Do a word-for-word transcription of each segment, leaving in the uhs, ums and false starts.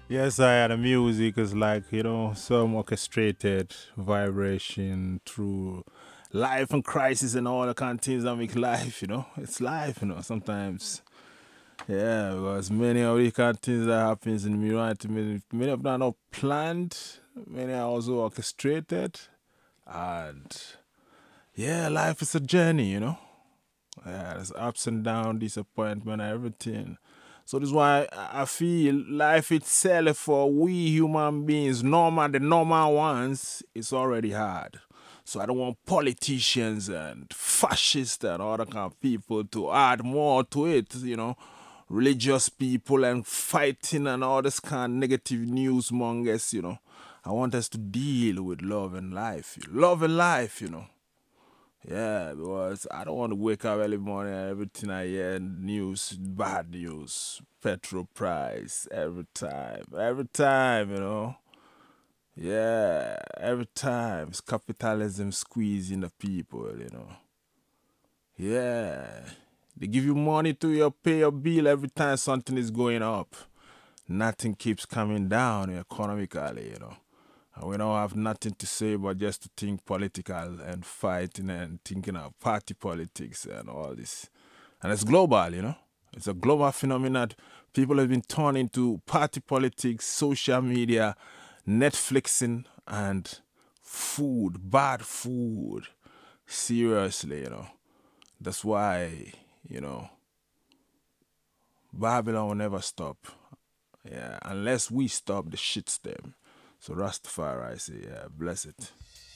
Yes, I had the music is like, you know, some orchestrated vibration through life and crisis and all the kind of things that make life, you know. It's life, you know, sometimes. Yeah, because many of the kind of things that happens in me, right, many, many of them are not planned, many are also orchestrated. And yeah, life is a journey, you know. Yeah, there's ups and downs, disappointment, everything. So this is why I I feel life itself for we human beings, normal, the normal ones, it's already hard. So I don't want politicians and fascists and other kind of people to add more to it, you know. Religious people and fighting and all this kind of negative news mongers, you know. I want us to deal with love and life. Love and life, you know. Yeah, because I don't want to wake up early morning and everything I hear news, bad news, petrol price, every time, every time, you know. Yeah, every time it's capitalism squeezing the people, you know. Yeah, they give you money to your pay your bill every time something is going up. Nothing keeps coming down economically, you know. And we don't have nothing to say but just to think political and fighting and thinking of party politics and all this. And it's global, you know. It's a global phenomenon. People have been turned into party politics, social media, Netflixing, and food, bad food. Seriously, you know. That's why, you know, Babylon will never stop. Yeah, unless we stop the shit stem. So Rastafari, I say, yeah, bless it.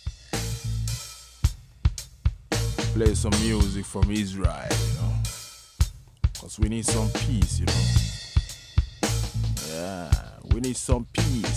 Play some music from Israel, you know. Because we need some peace, you know. Yeah, we need some peace.